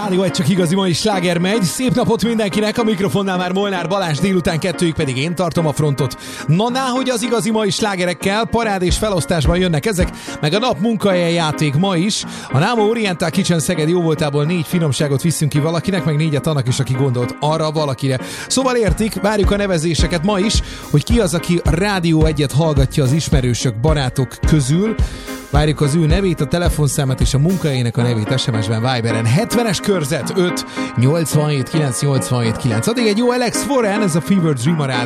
Rádió egy csak igazi mai sláger megy. Szép napot mindenkinek, a mikrofonnál már Molnár Balázs, délután 2-ig pedig én tartom a frontot. Na náhogy az igazi mai slágerekkel, parád és felosztásban jönnek ezek, meg a nap munkahelyen játék ma is. A Náma Oriental Kitchen Szeged jóvoltából 4 finomságot viszünk ki valakinek, meg 4-et annak is, aki gondolt arra valakire. Szóval értik, várjuk a nevezéseket ma is, hogy ki az, aki Rádió 1-et hallgatja az ismerősök, barátok közül. Várjuk az ő nevét, a telefonszámát és a munkahelyének a nevét SMS-ben, Viberen. 70-es körzet 5 87 9 87 9. Addig egy jó Alex Warren, ez a Fever Dream a